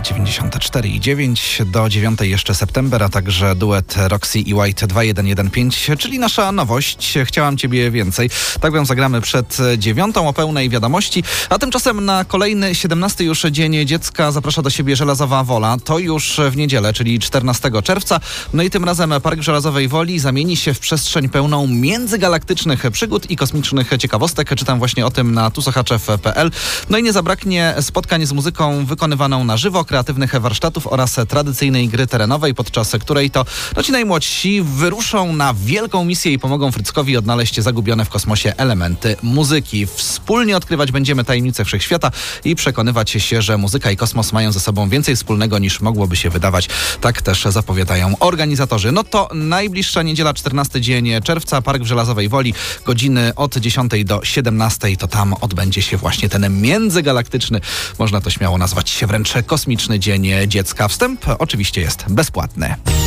94,9 do 9 jeszcze September, a także duet Roxy i White 2115, czyli nasza nowość. Chciałam Ciebie więcej. Tak wam zagramy przed 9 o pełnej wiadomości, a tymczasem na kolejny 17 już Dzień Dziecka zaprasza do siebie Żelazowa Wola. To już w niedzielę, czyli 14 czerwca. No i tym razem Park Żelazowej Woli zamieni się w przestrzeń pełną międzygalaktycznych przygód i kosmicznych ciekawostek. Czytam właśnie o tym na tusoczaczew.pl. No i nie zabraknie spotkań z muzyką wykonywaną na żywo, kreatywnych warsztatów oraz tradycyjnej gry terenowej, podczas której to ci najmłodsi wyruszą na wielką misję i pomogą Fryckowi odnaleźć zagubione w kosmosie elementy muzyki. Wspólnie odkrywać będziemy tajemnice wszechświata i przekonywać się, że muzyka i kosmos mają ze sobą więcej wspólnego niż mogłoby się wydawać. Tak też zapowiadają organizatorzy. No to najbliższa niedziela, 14 dzień czerwca, Park w Żelazowej Woli, godziny od 10 do 17. To tam odbędzie się właśnie ten międzygalaktyczny, można to śmiało nazwać wręcz kosmiczny Dzień Dziecka. Wstęp oczywiście jest bezpłatny.